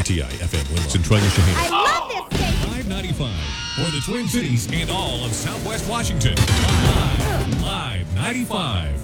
WITI FM Willow, Centralia, Shaheen. I love this station. 595 for the Twin Cities and all of Southwest Washington. Live 95.